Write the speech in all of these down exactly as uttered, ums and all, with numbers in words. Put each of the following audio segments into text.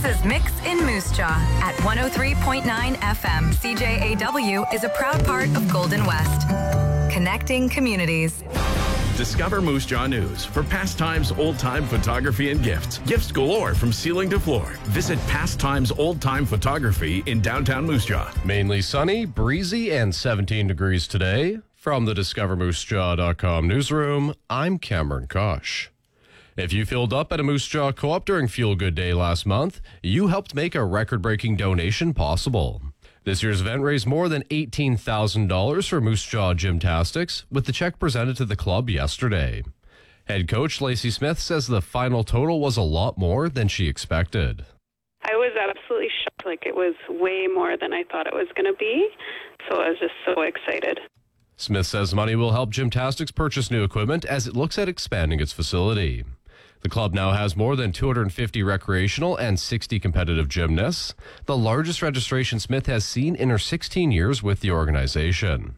This is Mix in Moose Jaw at one oh three point nine F M. C J A W is a proud part of Golden West. Connecting communities. Discover Moose Jaw News for Pastimes Old Time Photography and Gifts. Gifts galore from ceiling to floor. Visit Pastimes Old Time Photography in downtown Moose Jaw. Mainly sunny, breezy, and seventeen degrees today. From the discover moose jaw dot com newsroom, I'm Cameron Kosh. If you filled up at a Moose Jaw Co-op during Fuel Good Day last month, you helped make a record-breaking donation possible. This year's event raised more than eighteen thousand dollars for Moose Jaw Gymnastics, with the check presented to the club yesterday. Head coach Lacey Smith says the final total was a lot more than she expected. I was absolutely shocked. Like, it was way more than I thought it was going to be, so I was just so excited. Smith says money will help gymnastics purchase new equipment as it looks at expanding its facility. The club now has more than two hundred fifty recreational and sixty competitive gymnasts, the largest registration Smith has seen in her sixteen years with the organization.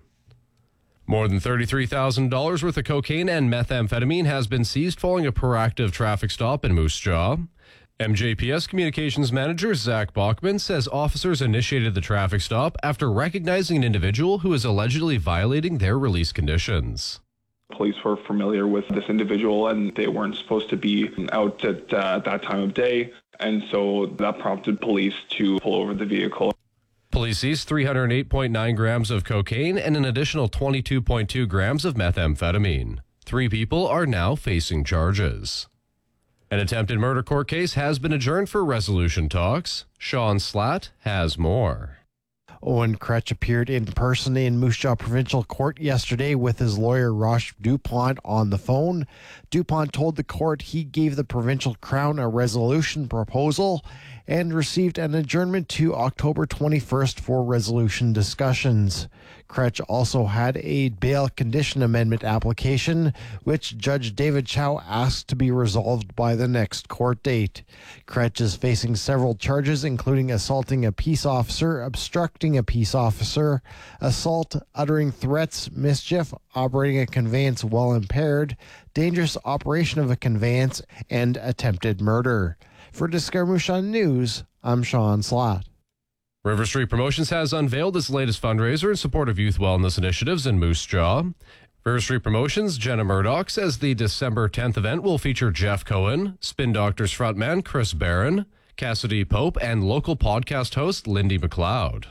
More than thirty-three thousand dollars worth of cocaine and methamphetamine has been seized following a proactive traffic stop in Moose Jaw. M J P S Communications Manager Zach Bachman says officers initiated the traffic stop after recognizing an individual who is allegedly violating their release conditions. Police were familiar with this individual and they weren't supposed to be out at uh, that time of day. And so that prompted police to pull over the vehicle. Police seized three hundred eight point nine grams of cocaine and an additional twenty-two point two grams of methamphetamine. Three people are now facing charges. An attempted murder court case has been adjourned for resolution talks. Sean Slatt has more. Owen Kretsch appeared in person in Moose Jaw Provincial Court yesterday with his lawyer Rosh Dupont on the phone. Dupont told the court he gave the Provincial Crown a resolution proposal and received an adjournment to October twenty-first for resolution discussions. Kretsch also had a bail condition amendment application, which Judge David Chow asked to be resolved by the next court date. Kretsch is facing several charges, including assaulting a peace officer, obstructing a peace officer, assault, uttering threats, mischief, operating a conveyance while impaired, dangerous operation of a conveyance, and attempted murder. For Discover Moose Jaw News, I'm Sean Slatt. River Street Promotions has unveiled its latest fundraiser in support of youth wellness initiatives in Moose Jaw. River Street Promotions' Jenna Murdoch says the December tenth event will feature Jeff Cohen, Spin Doctors frontman Chris Barron, Cassidy Pope, and local podcast host Lindy McLeod.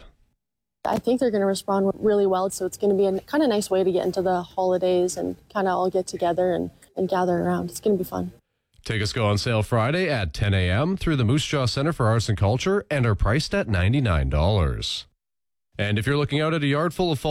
I think they're going to respond really well, so it's going to be a kind of nice way to get into the holidays and kind of all get together and, and gather around. It's going to be fun. Tickets go on sale Friday at ten a.m. through the Moose Jaw Center for Arts and Culture and are priced at ninety-nine dollars. And if you're looking out at a yard full of fall